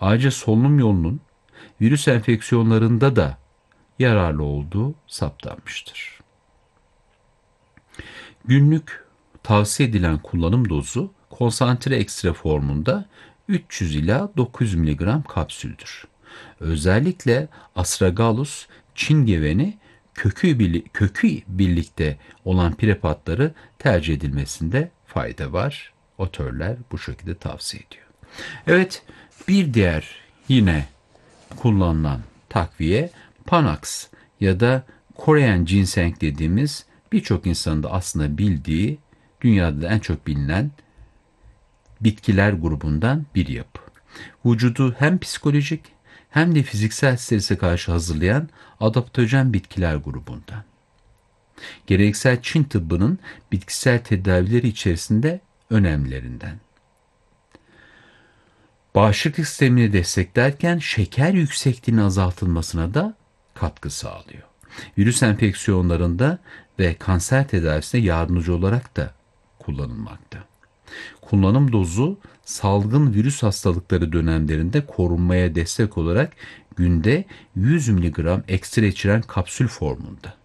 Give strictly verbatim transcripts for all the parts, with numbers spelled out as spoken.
Ayrıca solunum yolunun virüs enfeksiyonlarında da yararlı olduğu saptanmıştır. Günlük tavsiye edilen kullanım dozu konsantre ekstra formunda üç yüz ila dokuz yüz miligram kapsüldür. Özellikle Astragalus, Çin geveni kökü, kökü birlikte olan prepatları tercih edilmesinde fayda var. Otörler bu şekilde tavsiye ediyor. Evet, bir diğer yine kullanılan takviye Panax ya da Korean ginseng dediğimiz birçok insanın da aslında bildiği, dünyada da en çok bilinen bitkiler grubundan bir yapı. Vücudu hem psikolojik hem de fiziksel strese karşı hazırlayan adaptojen bitkiler grubundan. Geleneksel Çin tıbbının bitkisel tedavileri içerisinde önemlilerinden. Bağışıklık sistemini desteklerken şeker yüksekliğinin azaltılmasına da katkı sağlıyor. Virüs enfeksiyonlarında ve kanser tedavisinde yardımcı olarak da kullanılmakta. Kullanım dozu salgın virüs hastalıkları dönemlerinde korunmaya destek olarak günde yüz miligram ekstra içeren kapsül formunda.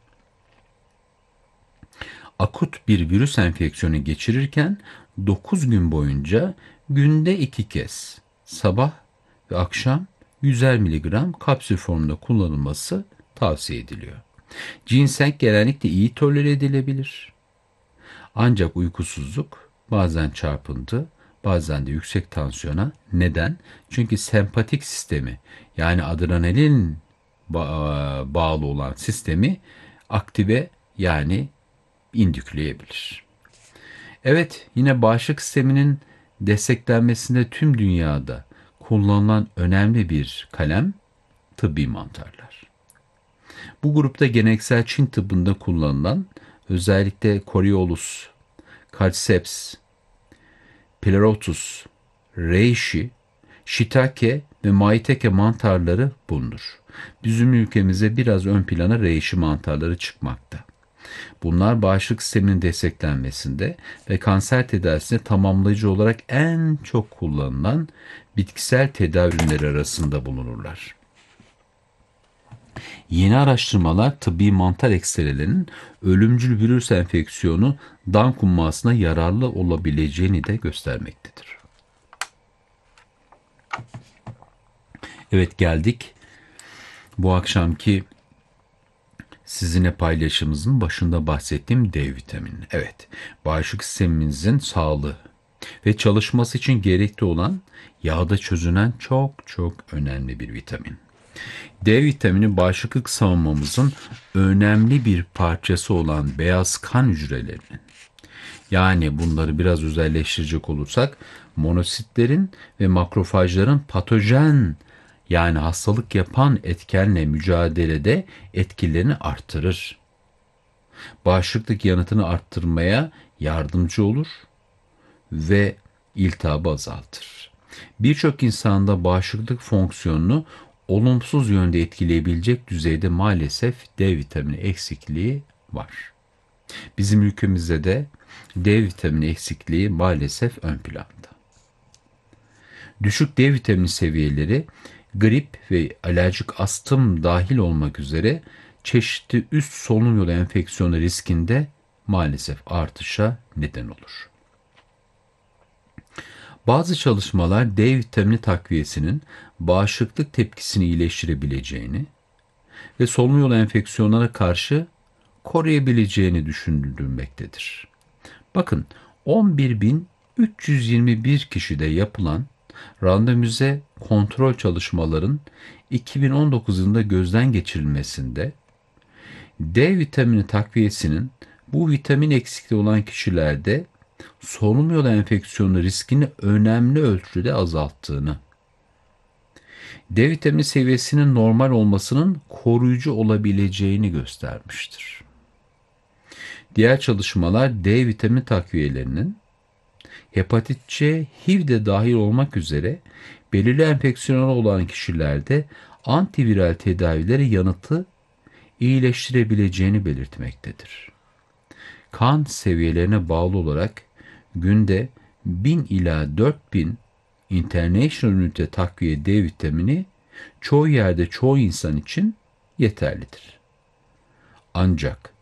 Akut bir virüs enfeksiyonu geçirirken dokuz gün boyunca günde iki kez sabah ve akşam yüzer miligram kapsül formunda kullanılması tavsiye ediliyor. Ginseng genellikle iyi tolere edilebilir. Ancak uykusuzluk, bazen çarpıntı, bazen de yüksek tansiyona neden? Çünkü sempatik sistemi, yani adrenalin ba- bağlı olan sistemi aktive, yani indükleyebilir. Evet, yine bağışıklık sisteminin desteklenmesinde tüm dünyada kullanılan önemli bir kalem tıbbi mantarlar. Bu grupta geleneksel Çin tıbbında kullanılan özellikle Coriolus, Cordyceps, Pleurotus, Reishi, Shiitake ve Maitake mantarları bulunur. Bizim ülkemizde biraz ön plana Reishi mantarları çıkmakta. Bunlar bağışıklık sisteminin desteklenmesinde ve kanser tedavisinde tamamlayıcı olarak en çok kullanılan bitkisel tedavi ürünleri arasında bulunurlar. Yeni araştırmalar tıbbi mantar ekstrelerinin ölümcül virüs enfeksiyonu Dan hummasına yararlı olabileceğini de göstermektedir. Evet, geldik bu akşamki sizinle paylaşımımızın başında bahsettiğim D vitamini. Evet, bağışıklık sistemimizin sağlığı ve çalışması için gerekli olan yağda çözünen çok çok önemli bir vitamin. D vitamini bağışıklık savunmamızın önemli bir parçası olan beyaz kan hücrelerinin, yani bunları biraz özelleştirecek olursak monositlerin ve makrofajların patojen, yani hastalık yapan etkenle mücadelede etkilerini artırır. Bağışıklık yanıtını arttırmaya yardımcı olur ve iltihabı azaltır. Birçok insanda bağışıklık fonksiyonunu olumsuz yönde etkileyebilecek düzeyde maalesef D vitamini eksikliği var. Bizim ülkemizde de D vitamini eksikliği maalesef ön planda. Düşük D vitamini seviyeleri grip ve alerjik astım dahil olmak üzere çeşitli üst solunum yolu enfeksiyonu riskinde maalesef artışa neden olur. Bazı çalışmalar D vitamini takviyesinin bağışıklık tepkisini iyileştirebileceğini ve solunum yolu enfeksiyonlara karşı koruyabileceğini düşünülmektedir. Bakın, on bir bin üç yüz yirmi bir kişide yapılan randomize kontrol çalışmaların iki bin on dokuz yılında gözden geçirilmesinde D vitamini takviyesinin bu vitamin eksikliği olan kişilerde solunum yolu enfeksiyonu riskini önemli ölçüde azalttığını, D vitamini seviyesinin normal olmasının koruyucu olabileceğini göstermiştir. Diğer çalışmalar D vitamini takviyelerinin hepatit C, H I V de dahil olmak üzere belirli enfeksiyonlar olan kişilerde antiviral tedavileri yanıtı iyileştirebileceğini belirtmektedir. Kan seviyelerine bağlı olarak günde bin ila dört bin International ünite takviye D vitamini çoğu yerde çoğu insan için yeterlidir. Ancak